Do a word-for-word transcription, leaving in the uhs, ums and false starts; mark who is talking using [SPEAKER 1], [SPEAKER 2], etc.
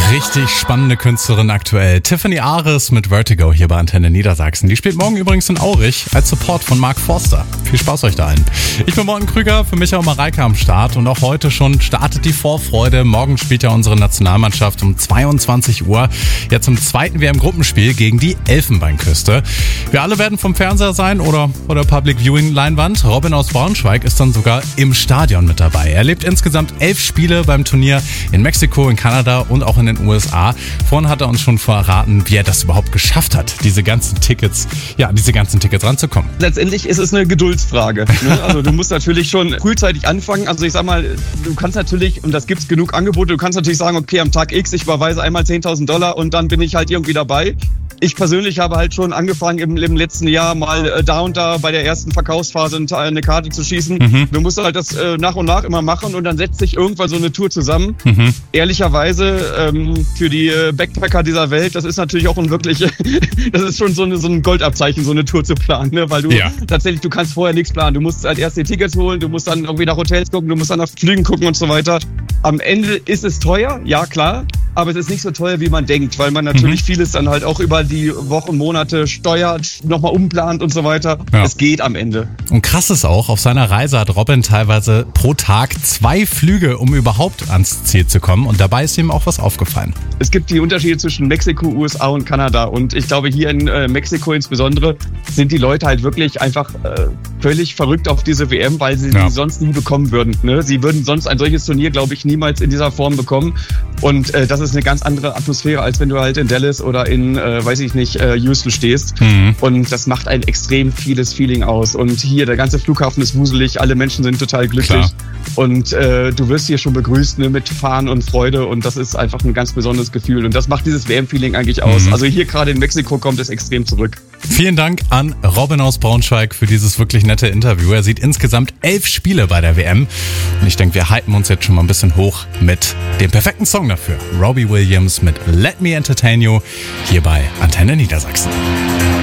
[SPEAKER 1] Richtig spannende Künstlerin aktuell. Tiffany Ares mit Vertigo hier bei Antenne Niedersachsen. Die spielt morgen übrigens in Aurich als Support von Mark Forster. Viel Spaß euch da allen. Ich bin Morten Krüger, für mich auch Mareike am Start. Und auch heute schon startet die Vorfreude. Morgen spielt ja unsere Nationalmannschaft um zweiundzwanzig Uhr. Ja, zum zweiten W M-Gruppenspiel gegen die Elfenbeinküste. Wir alle werden vom Fernseher sein oder vor der Public Viewing Leinwand. Robin aus Braunschweig ist dann sogar im Stadion mit dabei. Er erlebt insgesamt elf Spiele beim Turnier in Mexiko, in Kanada und auch in den U S A. Vorhin hat er uns schon verraten, wie er das überhaupt geschafft hat, diese ganzen Tickets, ja, diese ganzen Tickets ranzukommen.
[SPEAKER 2] Letztendlich ist es eine Geduldsfrage. Ne? Also du musst natürlich schon frühzeitig anfangen. Also ich sag mal, du kannst natürlich, und das gibt's genug Angebote, du kannst natürlich sagen, okay, am Tag X, ich überweise einmal zehntausend Dollar und dann bin ich halt irgendwie dabei. Ich persönlich habe halt schon angefangen im, im letzten Jahr mal äh, da und da bei der ersten Verkaufsphase eine Karte zu schießen. Mhm. Du musst halt das äh, nach und nach immer machen und dann setzt sich irgendwann so eine Tour zusammen. Mhm. Ehrlicherweise ähm, für die äh, Backpacker dieser Welt, das ist natürlich auch ein wirklich, das ist schon so, eine, so ein Goldabzeichen, so eine Tour zu planen, ne? Weil du ja. tatsächlich, du kannst vorher nichts planen. Du musst halt erst die Tickets holen, du musst dann irgendwie nach Hotels gucken, du musst dann nach Flügen gucken und so weiter. Am Ende ist es teuer, ja klar, aber es ist nicht so teuer, wie man denkt, weil man natürlich mhm. vieles dann halt auch über die Wochen, Monate steuert, nochmal umplant und so weiter. Ja. Es geht am Ende.
[SPEAKER 1] Und krass ist auch, auf seiner Reise hat Robin teilweise pro Tag zwei Flüge, um überhaupt ans Ziel zu kommen. Und dabei ist ihm auch was aufgefallen.
[SPEAKER 2] Es gibt die Unterschiede zwischen Mexiko, U S A und Kanada. Und ich glaube, hier in äh, Mexiko insbesondere sind die Leute halt wirklich einfach äh, völlig verrückt auf diese W M, weil sie ja. die sonst nie bekommen würden. Ne? Sie würden sonst ein solches Turnier, glaube ich, niemals in dieser Form bekommen. Und äh, das ist eine ganz andere Atmosphäre, als wenn du halt in Dallas oder in, äh, weiß ich nicht, äh, Houston stehst. Mhm. Und das macht ein extrem vieles Feeling aus. Und hier, der ganze Flughafen ist wuselig, alle Menschen sind total glücklich. Klar. Und äh, du wirst hier schon begrüßt, ne, mit Fahnen und Freude. Und das ist einfach ein ganz besonderes Gefühl. Und das macht dieses W M-Feeling eigentlich aus. Mhm. Also hier gerade in Mexiko kommt es extrem zurück.
[SPEAKER 1] Vielen Dank an Robin aus Braunschweig für dieses wirklich nette Interview. Er sieht insgesamt elf Spiele bei der W M. Und ich denke, wir halten uns jetzt schon mal ein bisschen hoch mit dem perfekten Song dafür. Robbie Williams mit Let Me Entertain You hier bei Antenne Niedersachsen.